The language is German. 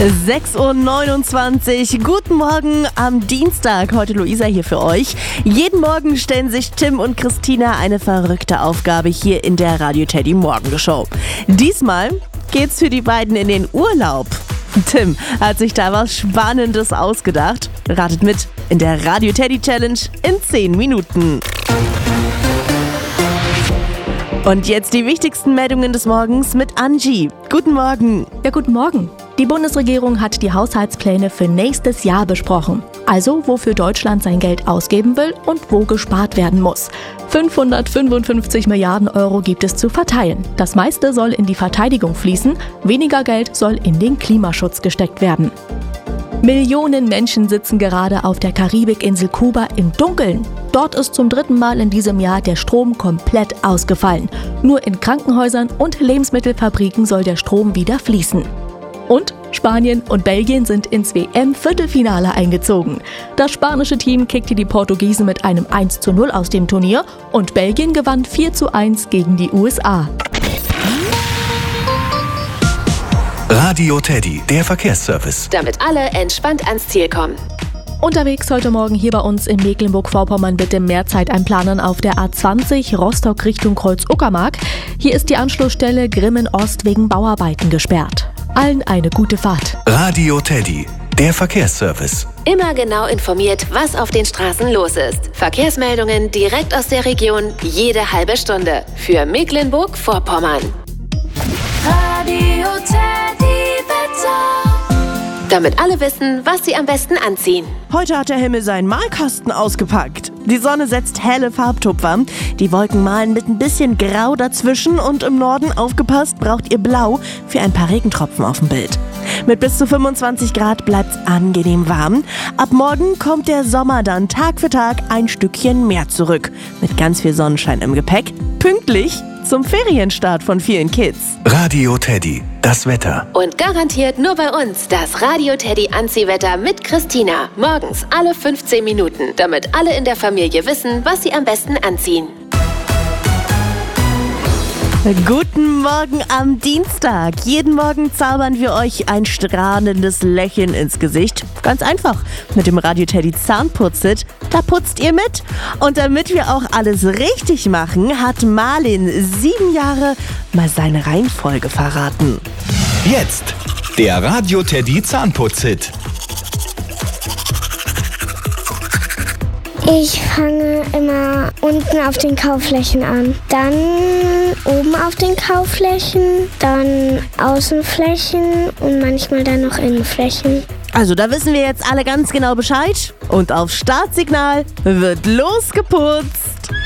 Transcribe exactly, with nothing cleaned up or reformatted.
sechs Uhr neunundzwanzig, guten Morgen am Dienstag, heute Luisa hier für euch. Jeden Morgen stellen sich Tim und Christina eine verrückte Aufgabe hier in der Radio Teddy Morgenshow. Diesmal geht's für die beiden in den Urlaub. Tim hat sich da was Spannendes ausgedacht. Ratet mit in der Radio Teddy Challenge in zehn Minuten. Und jetzt die wichtigsten Meldungen des Morgens mit Angie. Guten Morgen. Ja, guten Morgen. Die Bundesregierung hat die Haushaltspläne für nächstes Jahr besprochen. Also, wofür Deutschland sein Geld ausgeben will und wo gespart werden muss. fünfhundertfünfundfünfzig Milliarden Euro gibt es zu verteilen. Das meiste soll in die Verteidigung fließen, weniger Geld soll in den Klimaschutz gesteckt werden. Millionen Menschen sitzen gerade auf der Karibikinsel Kuba im Dunkeln. Dort ist zum dritten Mal in diesem Jahr der Strom komplett ausgefallen. Nur in Krankenhäusern und Lebensmittelfabriken soll der Strom wieder fließen. Und Spanien und Belgien sind ins W M-Viertelfinale eingezogen. Das spanische Team kickte die Portugiesen mit einem eins zu null aus dem Turnier und Belgien gewann vier zu eins gegen die U S A. Radio Teddy, der Verkehrsservice. Damit alle entspannt ans Ziel kommen. Unterwegs heute Morgen hier bei uns in Mecklenburg-Vorpommern bitte mehr Zeit einplanen auf der A zwanzig Rostock Richtung Kreuz-Uckermark. Hier ist die Anschlussstelle Grimmen Ost wegen Bauarbeiten gesperrt. Allen eine gute Fahrt. Radio Teddy, der Verkehrsservice. Immer genau informiert, was auf den Straßen los ist. Verkehrsmeldungen direkt aus der Region, jede halbe Stunde. Für Mecklenburg-Vorpommern. Radio Teddy Wetter. Damit alle wissen, was sie am besten anziehen. Heute hat der Himmel seinen Malkasten ausgepackt. Die Sonne setzt helle Farbtupfer. Die Wolken malen mit ein bisschen Grau dazwischen und im Norden, aufgepasst, braucht ihr Blau für ein paar Regentropfen auf dem Bild. Mit bis zu fünfundzwanzig Grad bleibt's angenehm warm. Ab morgen kommt der Sommer dann Tag für Tag ein Stückchen mehr zurück. Mit ganz viel Sonnenschein im Gepäck. Pünktlich zum Ferienstart von vielen Kids. Radio Teddy, das Wetter. Und garantiert nur bei uns das Radio Teddy Anziehwetter mit Christina. Morgens alle fünfzehn Minuten, damit alle in der Familie wissen, was sie am besten anziehen. Guten Morgen am Dienstag. Jeden Morgen zaubern wir euch ein strahlendes Lächeln ins Gesicht. Ganz einfach. Mit dem Radio Teddy Zahnputzit, da putzt ihr mit. Und damit wir auch alles richtig machen, hat Marlin sieben Jahre mal seine Reihenfolge verraten. Jetzt der Radio Teddy Zahnputzit. Ich fange immer unten auf den Kauflächen an, dann oben auf den Kauflächen, dann Außenflächen und manchmal dann noch Innenflächen. Also da wissen wir jetzt alle ganz genau Bescheid. Und auf Startsignal wird losgeputzt.